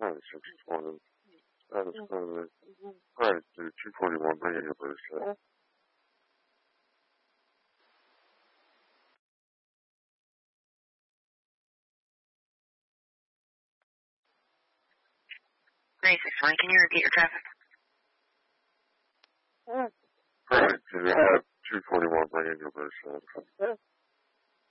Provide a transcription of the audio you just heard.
620. That is clearly right to 241, bring in your bracelet. Great, 620, can you repeat your traffic? Right, can you have 241, bring in your bracelet?